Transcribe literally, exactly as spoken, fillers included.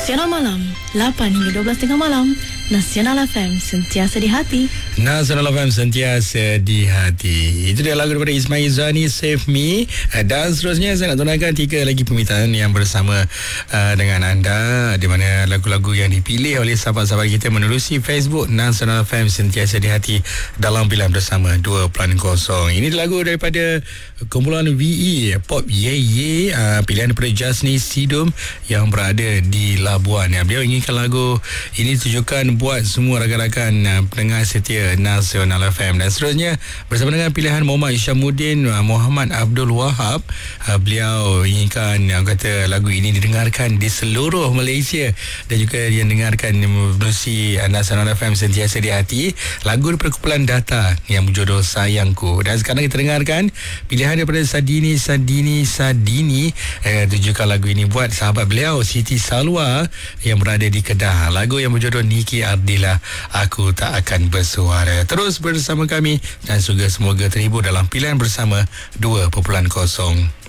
Nasional Malam, lapan hingga dua belas tengah malam. Nasional F M, sentiasa di hati. Nasional F M, sentiasa di hati. Itu dia lagu daripada Ismail Zani, Save Me. Dan seterusnya saya nak tunaikan tiga lagi permintaan yang bersama uh, dengan anda, di mana lagu-lagu yang dipilih oleh sahabat-sahabat kita menerusi Facebook Nasional F M, sentiasa di hati dalam pilihan bersama dua kosong. Ini lagu daripada kumpulan V E Pop Ye Ye, uh, pilihan daripada Jasni Sidum yang berada di Labuan. Ya, beliau inginkan lagu ini tujukan buat semua rakan-rakan uh, pendengar setia Nasional F M. Dan seterusnya bersama dengan pilihan Muhammad Isyamuddin uh, Muhammad Abdul Wahab, uh, beliau inginkan uh, kata lagu ini didengarkan di seluruh Malaysia dan juga yang dengarkan menerusi uh, Nasional F M, sentiasa di hati. Lagu daripada kumpulan Data yang berjudul Sayangku. Dan sekarang kita dengarkan pilihan daripada Sadini Sadini Sadini, eh, tujukan lagu ini buat sahabat beliau Siti Salwa yang berada di Kedah. Lagu yang berjudul Niki Ardila, Aku Tak Akan Bersuara. Terus bersama kami dan juga semoga terhibur dalam pilihan bersama dua kosong.